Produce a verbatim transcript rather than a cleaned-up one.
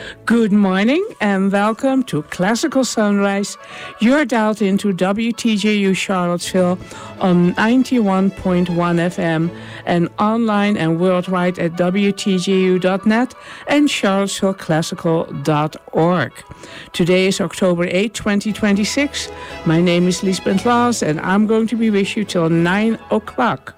Good morning and welcome to Classical Sunrise. You're dialed into W T J U Charlottesville on ninety-one point one F M and online and worldwide at W T J U dot net and charlottesville classical dot org. Today is October eighth, twenty twenty-six. My name is Liesbeth Laas and I'm going to be with you till nine o'clock.